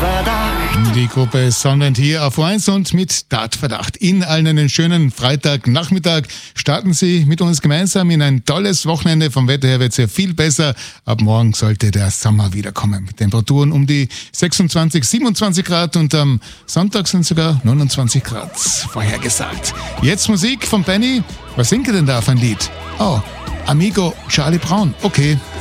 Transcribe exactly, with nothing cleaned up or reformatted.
Die Gruppe Sonnenwend hier auf O eins und mit Tatverdacht. Ihnen allen einen schönen Freitagnachmittag. Starten Sie mit uns gemeinsam in ein tolles Wochenende. Vom Wetter her wird es ja viel besser. Ab morgen sollte der Sommer wiederkommen. Mit Temperaturen um die sechsundzwanzig, siebenundzwanzig Grad und am Sonntag sind sogar neunundzwanzig Grad vorhergesagt. Jetzt Musik von Benny. Was singt er denn da auf ein Lied? Oh, Amigo Charlie Brown. Okay.